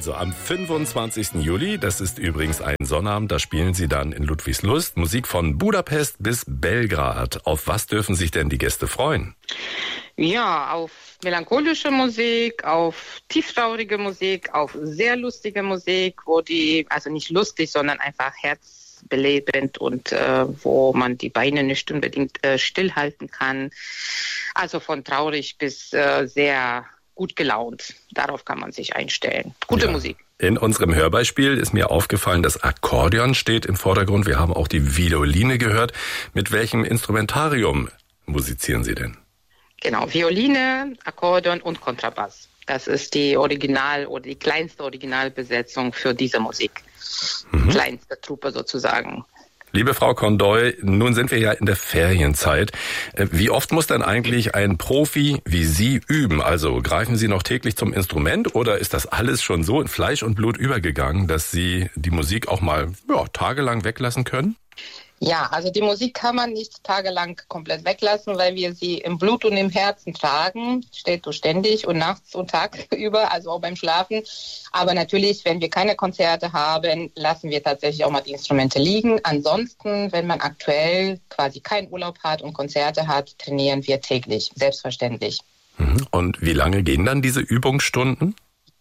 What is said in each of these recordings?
Also am 25. Juli, das ist übrigens ein Sonnabend, da spielen Sie dann in Ludwigslust Musik von Budapest bis Belgrad. Auf was dürfen sich denn die Gäste freuen? Ja, auf melancholische Musik, auf tieftraurige Musik, auf sehr lustige Musik, also nicht lustig, sondern einfach herzbelebend und wo man die Beine nicht unbedingt stillhalten kann. Also von traurig bis sehr gut gelaunt. Darauf kann man sich einstellen. Gute Musik. In unserem Hörbeispiel ist mir aufgefallen, das Akkordeon steht im Vordergrund. Wir haben auch die Violine gehört. Mit welchem Instrumentarium musizieren Sie denn? Genau, Violine, Akkordeon und Kontrabass. Das ist die kleinste Originalbesetzung für diese Musik. Kleinste Truppe sozusagen. Liebe Frau Condoy, nun sind wir ja in der Ferienzeit. Wie oft muss denn eigentlich ein Profi wie Sie üben? Also greifen Sie noch täglich zum Instrument oder ist das alles schon so in Fleisch und Blut übergegangen, dass Sie die Musik auch mal tagelang weglassen können? Ja, also die Musik kann man nicht tagelang komplett weglassen, weil wir sie im Blut und im Herzen tragen, steht so ständig und nachts und tagüber, also auch beim Schlafen. Aber natürlich, wenn wir keine Konzerte haben, lassen wir tatsächlich auch mal die Instrumente liegen. Ansonsten, wenn man aktuell quasi keinen Urlaub hat und Konzerte hat, trainieren wir täglich, selbstverständlich. Und wie lange gehen dann diese Übungsstunden?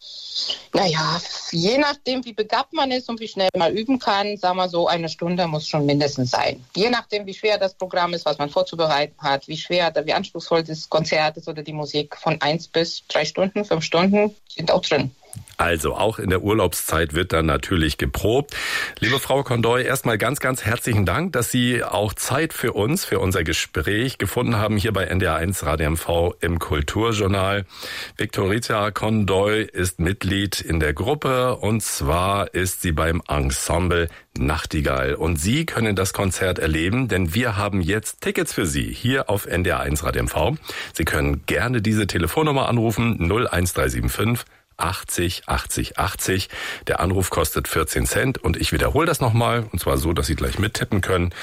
Naja, je nachdem, wie begabt man ist und wie schnell man üben kann, sagen wir so, 1 Stunde muss schon mindestens sein. Je nachdem, wie schwer das Programm ist, was man vorzubereiten hat, wie anspruchsvoll das Konzert ist oder die Musik, von 1 bis 3 Stunden, 5 Stunden sind auch drin. Also auch in der Urlaubszeit wird dann natürlich geprobt. Liebe Frau Condoy, erstmal ganz, ganz herzlichen Dank, dass Sie auch Zeit für uns, für unser Gespräch gefunden haben hier bei NDR1 Radio MV im Kulturjournal. Viktoria Condoy ist Mitglied in der Gruppe und zwar ist sie beim Ensemble Nachtigall. Und Sie können das Konzert erleben, denn wir haben jetzt Tickets für Sie hier auf NDR1 Radio MV. Sie können gerne diese Telefonnummer anrufen, 01375 80 80 80. Der Anruf kostet 14 Cent und ich wiederhole das nochmal und zwar so, dass Sie gleich mittippen können.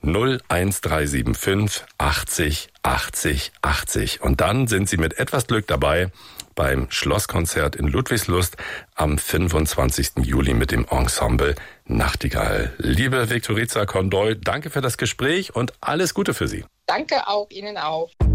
01375 80 80 80. Und dann sind Sie mit etwas Glück dabei beim Schlosskonzert in Ludwigslust am 25. Juli mit dem Ensemble Nachtigall. Liebe Viktoria Condoy, danke für das Gespräch und alles Gute für Sie. Danke auch, Ihnen auch.